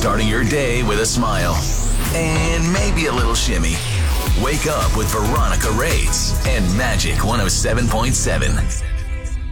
starting your day with a smile and maybe a little shimmy. Wake up with Veronica Reyes and Magic 107.7.